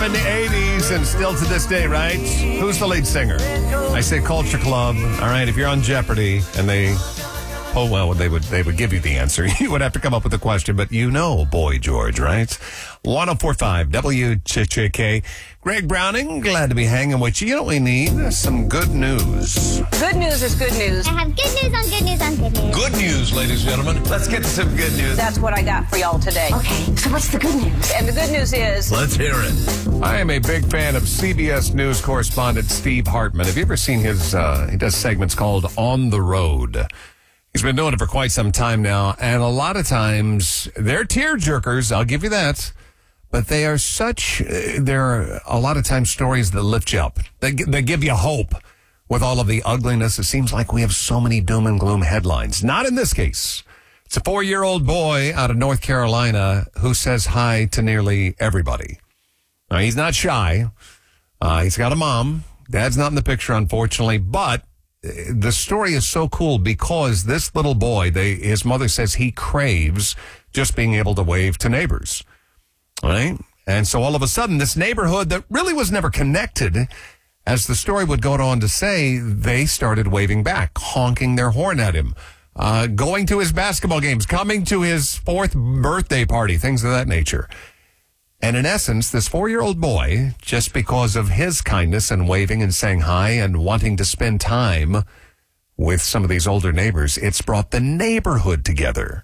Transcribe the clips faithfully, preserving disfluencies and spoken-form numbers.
In the eighties and still to this day, right? Who's the lead singer? I say Culture Club. All right, if you're on Jeopardy and they, oh well, they would they would give you the answer. You would have to come up with a question, but you know, Boy George, right? one oh four point five W Ch Ch K. Greg Browning, glad to be hanging with you. You know what we need? Some good news. Good news is good news. I have good news on good news on good news. Good news, ladies and gentlemen. Let's get to some good news. That's what I got for y'all today. Okay, so what's the good news? And the good news is... Let's hear it. I am a big fan of C B S News correspondent Steve Hartman. Have you ever seen his, uh, he does segments called On the Road. He's been doing it for quite some time now, and a lot of times, they're tear jerkers, I'll give you that. But they are such, there are a lot of times stories that lift you up. They, they give you hope with all of the ugliness. It seems like we have so many doom and gloom headlines. Not in this case. It's a four-year-old boy out of North Carolina who says hi to nearly everybody. Now, he's not shy. Uh, he's got a mom. Dad's not in the picture, unfortunately. But the story is so cool because this little boy, they, his mother says he craves just being able to wave to neighbors. Right? And so all of a sudden, this neighborhood that really was never connected, as the story would go on to say, they started waving back, honking their horn at him, uh, going to his basketball games, coming to his fourth birthday party, things of that nature. And in essence, this four-year-old boy, just because of his kindness and waving and saying hi and wanting to spend time with some of these older neighbors, it's brought the neighborhood together.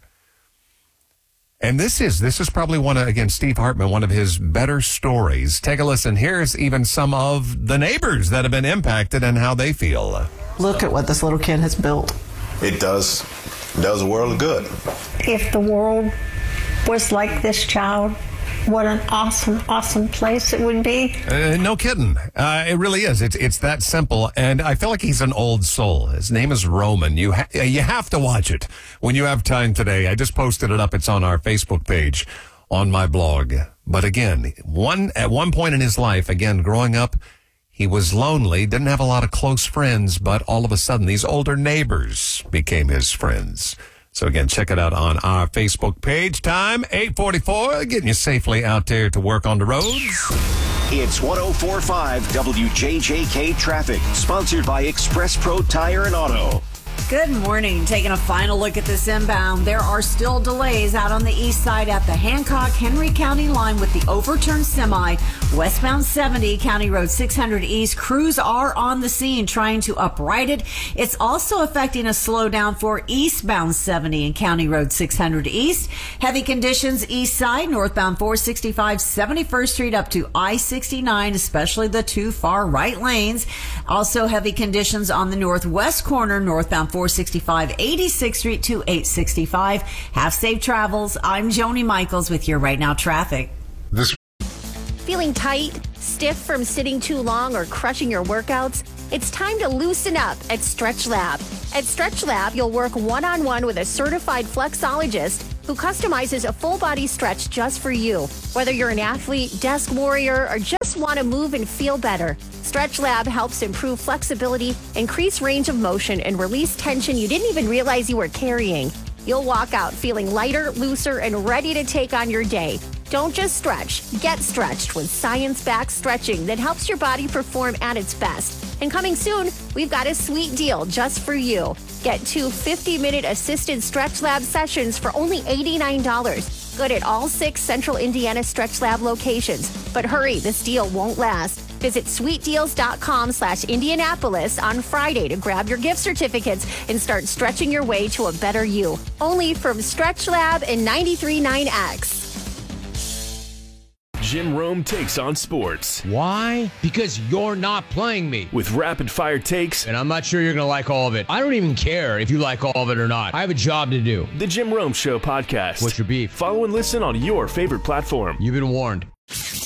And this is, this is probably one of, again, Steve Hartman, one of his better stories. Take a listen. Here's even some of the neighbors that have been impacted and how they feel. Look at what this little kid has built. It does, it does a world of good. If the world was like this child, what an awesome, awesome place it would be. Uh, no kidding. Uh, it really is. It's it's that simple. And I feel like he's an old soul. His name is Roman. You, ha- you have to watch it when you have time today. I just posted it up. It's on our Facebook page on my blog. But again, one at one point in his life, again, growing up, he was lonely, didn't have a lot of close friends, but all of a sudden these older neighbors became his friends. So again, check it out on our Facebook page. Time, eight forty-four, getting you safely out there to work on the roads. It's one oh four point five W J J K Traffic, sponsored by Express Pro Tire and Auto. Good morning. Taking a final look at this inbound. There are still delays out on the east side at the Hancock-Henry County line with the overturned semi. Westbound seventy, County Road six hundred East. Crews are on the scene trying to upright it. It's also affecting a slowdown for eastbound seventy and County Road six hundred East. Heavy conditions east side, northbound four sixty-five, seventy-first Street up to I sixty-nine, especially the two far right lanes. Also heavy conditions on the northwest corner, northbound four sixty-five, eighty-sixth Street to eight sixty-five. Have safe travels. I'm Joni Michaels with your Right Now traffic. This Feeling tight, stiff from sitting too long, or crushing your workouts? It's time to loosen up at Stretch Lab. At Stretch Lab, you'll work one-on-one with a certified flexologist who customizes a full-body stretch just for you. Whether you're an athlete, desk warrior, or just want to move and feel better, Stretch Lab helps improve flexibility, increase range of motion, and release tension you didn't even realize you were carrying. You'll walk out feeling lighter, looser, and ready to take on your day. Don't just stretch. Get stretched with science-backed stretching that helps your body perform at its best. And coming soon, we've got a sweet deal just for you. Get two fifty-minute assisted Stretch Lab sessions for only eighty-nine dollars. Good at all six Central Indiana Stretch Lab locations. But hurry, this deal won't last. Visit sweetdeals.com slash Indianapolis on Friday to grab your gift certificates and start stretching your way to a better you. Only from Stretch Lab and ninety-three point nine X. Jim Rome takes on sports. Why? Because you're not playing me. With rapid-fire takes. And I'm not sure you're going to like all of it. I don't even care if you like all of it or not. I have a job to do. The Jim Rome Show podcast. What's your beef? Follow and listen on your favorite platform. You've been warned.